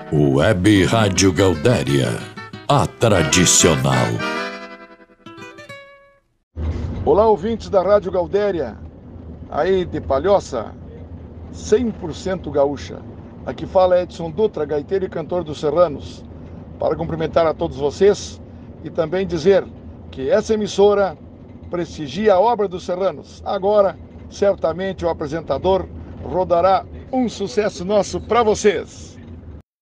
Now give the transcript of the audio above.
Web Rádio Gaudéria, a tradicional. Olá, ouvintes da Rádio Gaudéria, aí de Palhoça, 100% gaúcha. Aqui fala Edson Dutra, gaiteiro e cantor dos Serranos, para cumprimentar a todos vocês e também dizer que essa emissora prestigia a obra dos Serranos. Agora, certamente o apresentador rodará um sucesso nosso para vocês.